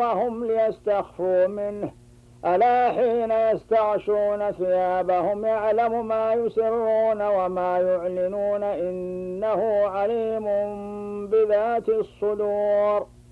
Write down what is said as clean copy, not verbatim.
نورهم ليستخفوا منه ألا حين يستغشون ثيابهم يعلم ما يسرون وما يعلنون إنه عليم بذات الصدور.